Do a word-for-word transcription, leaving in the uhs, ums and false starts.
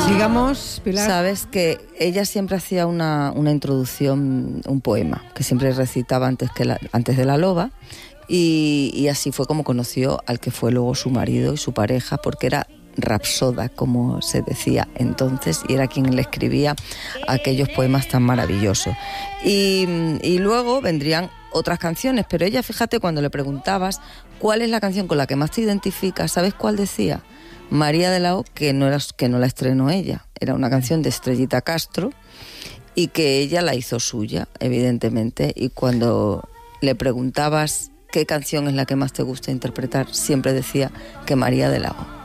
Sigamos, Pilar. Sabes que ella siempre hacía una, una introducción, un poema, que siempre recitaba antes, que la, antes de la loba, y, y así fue como conoció al que fue luego su marido y su pareja, porque era rapsoda, como se decía entonces, y era quien le escribía aquellos poemas tan maravillosos. Y, y luego vendrían otras canciones, pero ella, fíjate, cuando le preguntabas cuál es la canción con la que más te identificas, ¿sabes cuál decía? María de la O, que no, era, que no la estrenó ella, era una canción de Estrellita Castro y que ella la hizo suya, evidentemente, y cuando le preguntabas qué canción es la que más te gusta interpretar, siempre decía que María de la O.